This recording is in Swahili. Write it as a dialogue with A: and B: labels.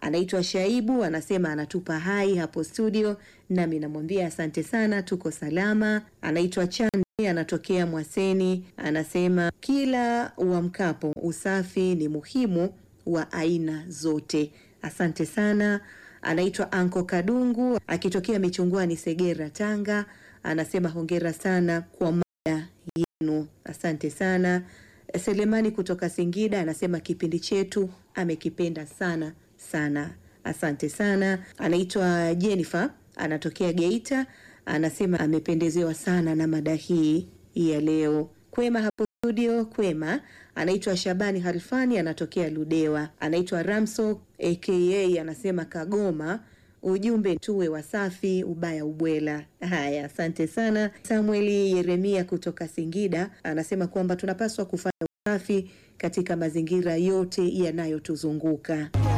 A: Anaitwa Shaibu, anasema anatupa hai hapo studio, nami namwambia asante sana, tuko salama. Anaitwa Chandi, anatokea Mwaseni, anasema kila uamkapo usafi ni muhimu wa aina zote. Asante sana. Anaitwa Anko Kadungu, akitokea Michungwani, Segera, Tanga, anasema hongera sana kwa mada yenu. Asante sana. Selemani kutoka Singida anasema kipindi chetu amekipenda sana sana. Asante sana. Anaitwa Jennifer, anatokea Geita, anasema amependezewa sana na mada hii ya leo. Kwema hapo studio, kwema. Anaitwa Shabani Halfani, anatokea Ludewa. Anaitwa Ramso aka anasema Kagoma, ujumbe tuwe wasafi, ubaya ubwela. Haya, asante sana. Samueli Yeremia kutoka Singida anasema kwamba tunapaswa kufanya usafi katika mazingira yote yanayotuzunguka.